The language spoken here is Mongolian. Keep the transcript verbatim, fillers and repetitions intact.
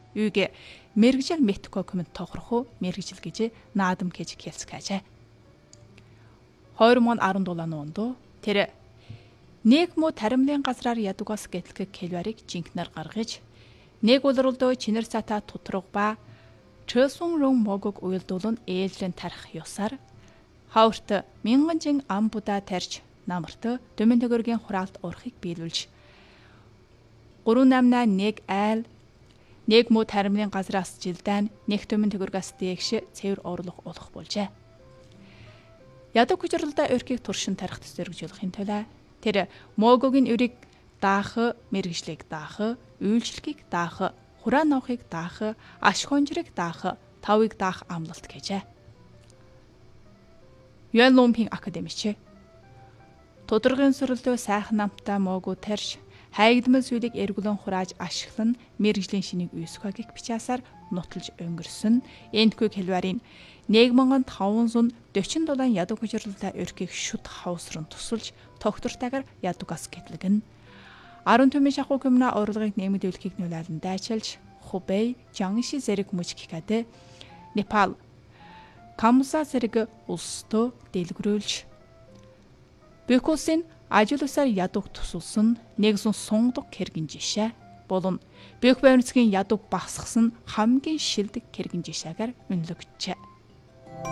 үйге мэрэгжил мэтгэхгүй комент тохрох мэрэгжил гэж наадам гэж хэлцгээжээ. хоёр мың он дулааны онд тэр нэг муу таримлын газраар ядугаас гэтлэг хэлварыг жинкнэр гаргаж нэг улралдөө чинэр цата тутраг ба чөсөн рун могог уйлдуулн ээлжлэн тарах ёсаар хаврт мянган жин ам будаа тарьж намарт дөмөн төгөргийн хураалт урахыг биелүүлж гурван намна нэг айл нэг муу таримлын газраас жилдään нэг дөмөн төгөргөөс дээгш цэвэр орлох олох болжээ. Ядуу хүчрэлдэ өрхийг туршин тарих төсөргжүүлэхийн тулд тэр могогийн өрийг даах, мэрэгжлийг даах, үйлчлэгийг даах, хураа новхыг даах, аш хонжрыг даах, тавыг даах амлалт гэжээ. Юан Лумпийн академич Тодоргийн сүрэлдөө сайхан намтаа могоо тарьж хайгдмал зүйлийг эргүүлэн хурааж ашиглан мэрэгжлийн шинийг үйсгэгийг бичаасаар нуталж өнгөрсөн энэхүү хэлварийн нэг мянган таван зуун дөрвөн дулаан ядуу хүчрэлтэй өрхийг шүд хавсран тусалж тогтвортойгоор ядугаас гэтлэгэн арван түмэн шахуу коммуна урлагийг нэмэгдүүлэхийг нөлөөлөн дайчилж Хубэй, Жангши зэрэг мужиккад Непал, Камса зэрэг улсдөө дэлгэрүүлж Бекусийн ажлуусаар ядууг тусалсан нэгэн сунгадг кэргэн жишээ болон Бек баримцгийн ядууг багсгасан хамгийн шилдэг кэргэн жишээгээр үнэлэгджээ.